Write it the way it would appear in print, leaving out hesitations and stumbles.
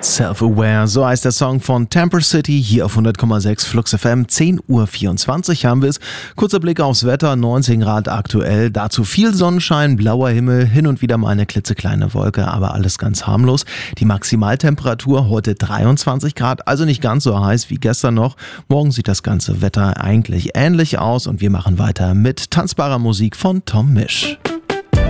Self-Aware, so heißt der Song von Temper City, hier auf 100,6 Flux FM, 10:24 Uhr haben wir es. Kurzer Blick aufs Wetter, 19 Grad aktuell, dazu viel Sonnenschein, blauer Himmel, hin und wieder mal eine klitzekleine Wolke, aber alles ganz harmlos. Die Maximaltemperatur heute 23 Grad, also nicht ganz so heiß wie gestern noch. Morgen sieht das ganze Wetter eigentlich ähnlich aus und wir machen weiter mit tanzbarer Musik von Tom Misch.